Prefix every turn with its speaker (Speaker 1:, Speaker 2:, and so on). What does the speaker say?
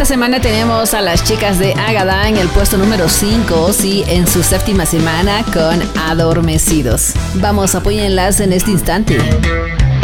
Speaker 1: esta semana tenemos a las chicas de Agada en el puesto número 5, sí, en su séptima semana con Adormecidos. Vamos, apóyenlas en este instante.